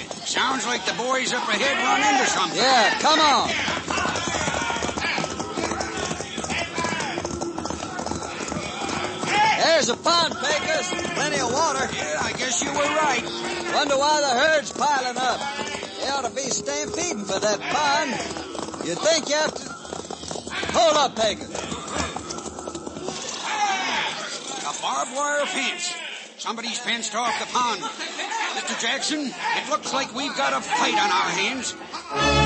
Sounds like the boys up ahead run into something. Yeah, come on. There's a pond, Pecos. Plenty of water. Yeah, I guess you were right. Wonder why the herd's piling up. They ought to be stampeding for that pond. You'd think you have to... Hold up, Pecos. A barbed wire fence. Somebody's fenced off the pond. Mr. Jackson, it looks like we've got a fight on our hands.